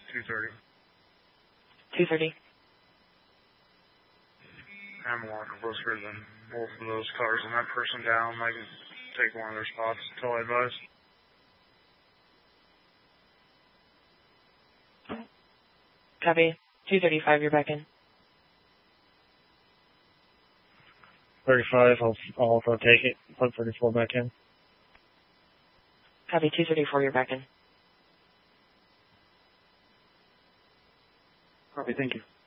230. 230. I'm walking closer than both of those cars and that person down. I can take one of their spots until I advise. Copy. 235, you're back in. 35, I'll take it. Put 34 back in. Copy. 234, you're back in. Copy, thank you.